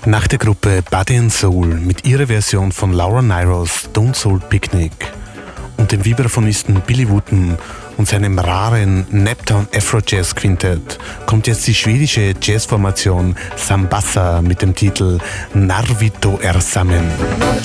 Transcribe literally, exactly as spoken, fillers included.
Nach der Gruppe Body and Soul mit ihrer Version von Laura Nyros Don't Soul Picnic und dem Vibraphonisten Billy Wooten und seinem raren Naptown Afro Jazz Quintett kommt jetzt die schwedische Jazzformation Sambassa mit dem Titel Narvito Ersamen.